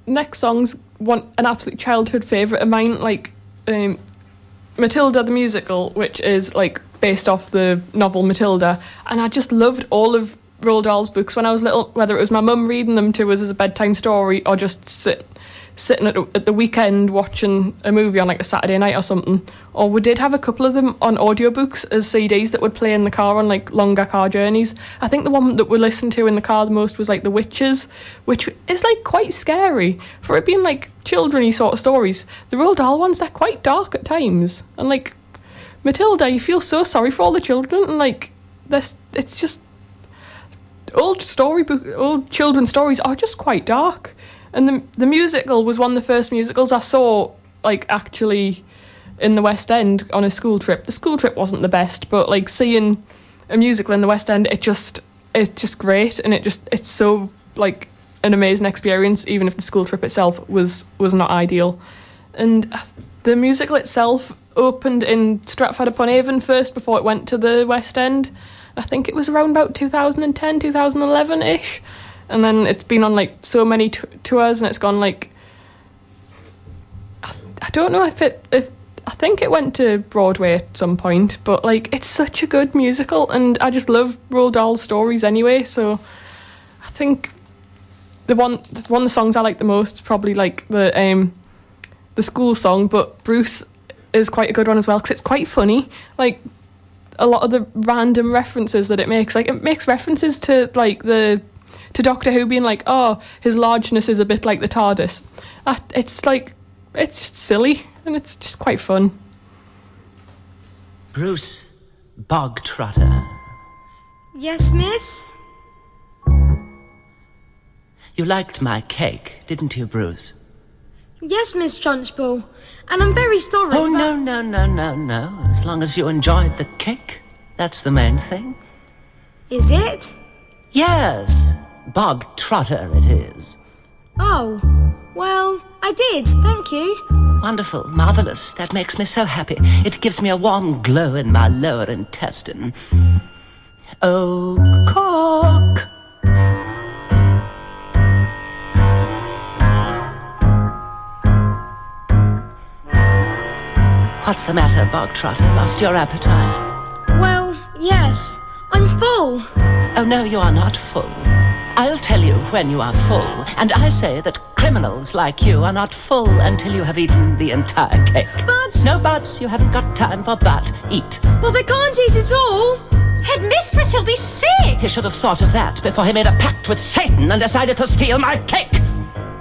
next song's an absolute childhood favourite of mine, like Matilda the musical, which is like based off the novel Matilda, and I just loved all of Roald Dahl's books when I was little, whether it was my mum reading them to us as a bedtime story or just sitting at the weekend watching a movie on like a Saturday night or something. Or we did have a couple of them on audiobooks as CDs that would play in the car on like longer car journeys. I think the one that we listened to in the car the most was like The Witches, which is like quite scary for it being like children-y sort of stories. The Roald Dahl ones, they're quite dark at times, and like Matilda, you feel so sorry for all the children, and like it's just old children's stories are just quite dark. And the musical was one of the first musicals I saw, like, actually in the West End on a school trip. The school trip wasn't the best, but, like, seeing a musical in the West End, it's just great, and it's so, like, an amazing experience, even if the school trip itself was not ideal. And the musical itself opened in Stratford-upon-Avon first before it went to the West End. I think it was around about 2010, 2011-ish. And then it's been on, like, so many tours, and it's gone, like... I don't know if I think it went to Broadway at some point, but, like, it's such a good musical, and I just love Roald Dahl's stories anyway, so I think one of the songs I like the most is probably, like, the school song, but Bruce is quite a good one as well, because it's quite funny. Like, a lot of the random references that it makes references to, like, to Doctor Who being like, oh, his largeness is a bit like the TARDIS. It's just silly, and it's just quite fun. Bruce Bogtrotter. Yes, miss? You liked my cake, didn't you, Bruce? Yes, Miss Trunchbull, and I'm very sorry. Oh, no. As long as you enjoyed the cake, that's the main thing. Is it? Yes. Bog Trotter it is. Oh, well, I did, thank you. Wonderful, marvellous, that makes me so happy. It gives me a warm glow in my lower intestine. Oh, cork. What's the matter, Bog Trotter? Lost your appetite? Well, yes, I'm full. Oh, no, you are not full. I'll tell you when you are full, and I say that criminals like you are not full until you have eaten the entire cake. But... No buts, you haven't got time for but. Eat. But I can't eat it all. Headmistress, he'll be sick. He should have thought of that before he made a pact with Satan and decided to steal my cake.